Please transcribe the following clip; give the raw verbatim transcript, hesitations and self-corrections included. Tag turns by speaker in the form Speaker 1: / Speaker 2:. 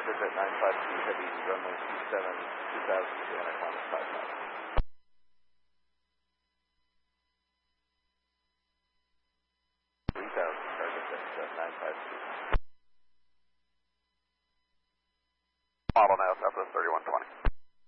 Speaker 1: target at nine five two heavy, runway two seven, two thousand to Anaconda five five. three thousand, target at nine five two.
Speaker 2: Model now, Southwest thirty-one twenty.